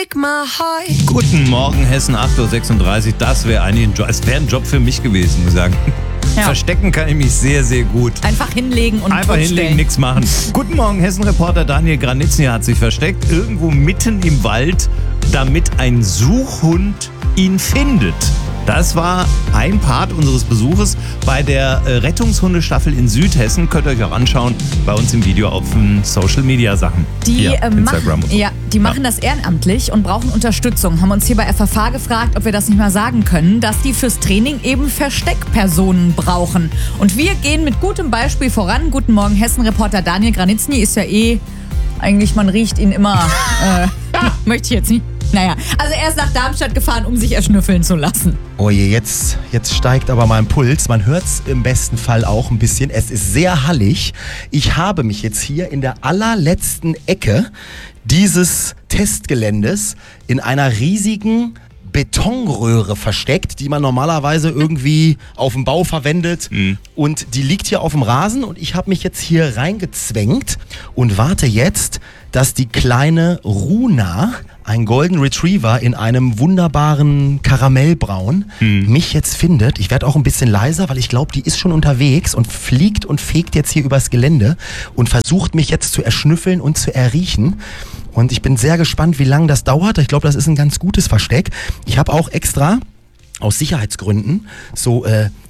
break my heart. Guten Morgen, Hessen, 8.36 Uhr. Das wäre eigentlich ein Job. Es wäre ein Job für mich gewesen, muss ich sagen. Ja. Verstecken kann ich mich sehr, sehr gut. Einfach hinlegen und Einfach hinlegen, nichts machen. Guten Morgen, Hessen-Reporter Daniel Granitzny hat sich versteckt, irgendwo mitten im Wald, damit ein Suchhund ihn findet. Das war ein Part unseres Besuches bei der Rettungshundestaffel in Südhessen. Könnt ihr euch auch anschauen bei uns im Video auf Social-Media-Sachen. Die Instagram und so. machen das ehrenamtlich und brauchen Unterstützung. Haben uns hier bei FFH gefragt, ob wir das nicht mal sagen können, dass die fürs Training eben Versteckpersonen brauchen. Und wir gehen mit gutem Beispiel voran. Guten Morgen, Hessen-Reporter Daniel Granitzny ist ja eigentlich, man riecht ihn immer. Möchte ich jetzt nicht. Naja, also er ist nach Darmstadt gefahren, um sich erschnüffeln zu lassen. Oh je, jetzt steigt aber mein Puls. Man hört es im besten Fall auch ein bisschen. Es ist sehr hallig. Ich habe mich jetzt hier in der allerletzten Ecke dieses Testgeländes in einer riesigen Betonröhre versteckt, die man normalerweise irgendwie auf dem Bau verwendet. Und die liegt hier auf dem Rasen und ich habe mich jetzt hier reingezwängt und warte jetzt, dass die kleine Runa, ein Golden Retriever in einem wunderbaren Karamellbraun, mich jetzt findet. Ich werde auch ein bisschen leiser, weil ich glaube, die ist schon unterwegs und fliegt und fegt jetzt hier übers Gelände und versucht mich jetzt zu erschnüffeln und zu erriechen. Und ich bin sehr gespannt, wie lange das dauert. Ich glaube, das ist ein ganz gutes Versteck. Ich habe auch extra aus Sicherheitsgründen so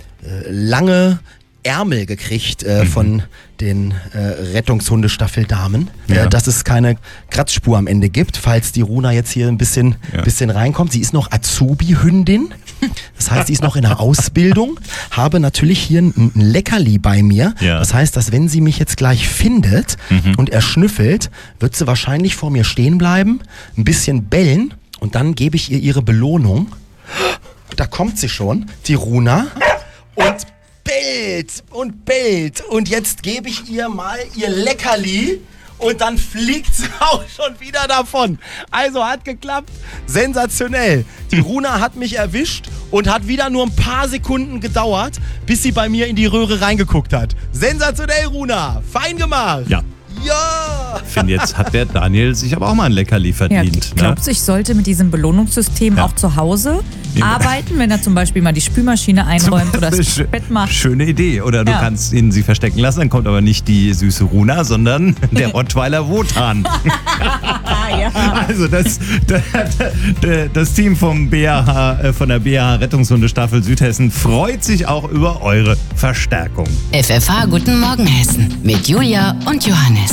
lange Ärmel gekriegt von den Rettungshundestaffel-Damen, dass es keine Kratzspur am Ende gibt, falls die Runa jetzt hier ein bisschen reinkommt. Sie ist noch Azubi-Hündin, das heißt, sie ist noch in der Ausbildung, habe natürlich hier ein Leckerli bei mir. Ja. Das heißt, dass wenn sie mich jetzt gleich findet und erschnüffelt, wird sie wahrscheinlich vor mir stehen bleiben, ein bisschen bellen und dann gebe ich ihr ihre Belohnung. Da kommt sie schon, die Runa, und bellt und jetzt gebe ich ihr mal ihr Leckerli und dann fliegt sie auch schon wieder davon. Also hat geklappt. Sensationell. Die Runa hat mich erwischt und hat wieder nur ein paar Sekunden gedauert, bis sie bei mir in die Röhre reingeguckt hat. Sensationell, Runa. Fein gemacht. Ja. Ja! Ich finde, jetzt hat der Daniel sich aber auch mal ein Leckerli verdient. Glaubst du, ich sollte mit diesem Belohnungssystem auch zu Hause arbeiten, wenn er zum Beispiel mal die Spülmaschine einräumt oder das Bett macht? Schöne Idee. Oder du kannst ihn sie verstecken lassen, dann kommt aber nicht die süße Runa, sondern der Rottweiler Wotan. Also das Team vom BAH, von der BAH Rettungshundestaffel Südhessen freut sich auch über eure Verstärkung. FFH Guten Morgen Hessen mit Julia und Johannes.